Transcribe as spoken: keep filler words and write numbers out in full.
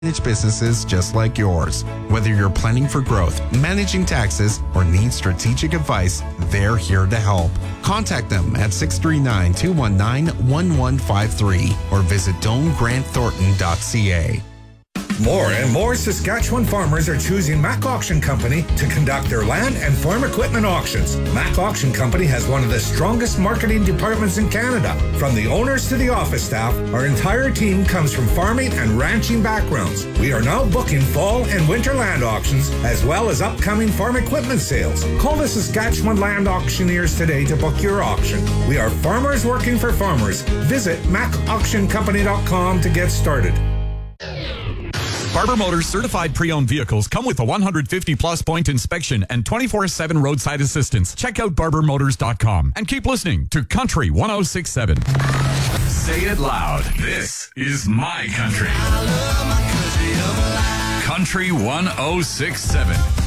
manage businesses just like yours. Whether you're planning for growth, managing taxes, or need strategic advice, they're here to help. Contact them at six three nine, two one nine, one one five three or visit dome grant thornton dot c a. More and more Saskatchewan farmers are choosing Mac Auction Company to conduct their land and farm equipment auctions. Mac Auction Company has one of the strongest marketing departments in Canada. From the owners to the office staff, our entire team comes from farming and ranching backgrounds. We are now booking fall and winter land auctions as well as upcoming farm equipment sales. Call the Saskatchewan Land Auctioneers today to book your auction. We are farmers working for farmers. Visit mac auction company dot com to get started. Barber Motors certified pre-owned vehicles come with a one hundred fifty plus point inspection and twenty-four seven roadside assistance. Check out barber motors dot com and keep listening to Country one oh six point seven. Say it loud. This is my country. Country one oh six point seven.